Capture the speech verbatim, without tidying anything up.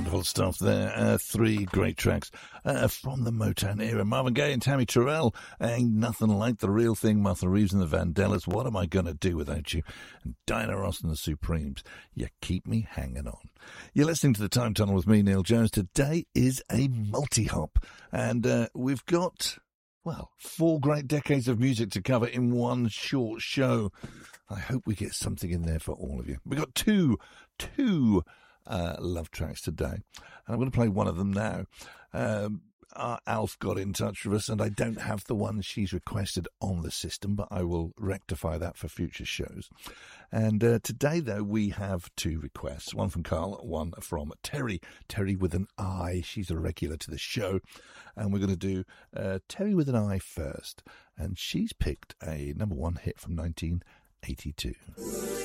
Wonderful stuff there. Uh, three great tracks uh, from the Motown era. Marvin Gaye and Tammy Terrell. Ain't Nothing Like the Real Thing. Martha Reeves and the Vandellas. What Am I Gonna Do Without You? And Diana Ross and the Supremes. You Keep Me Hanging On. You're listening to The Time Tunnel with me, Neil Jones. Today is a multi-hop. And uh, we've got, well, four great decades of music to cover in one short show. I hope we get something in there for all of you. We've got two, two uh, love tracks today. And I'm going to play one of them now. Um, our Alf got in touch with us, and I don't have the one she's requested on the system, but I will rectify that for future shows. And uh, today, though, we have two requests. One from Carl, one from Terry. Terry with an I. She's a regular to the show. And we're going to do uh, Terry with an I first. And she's picked a number one hit from nineteen eighty-two.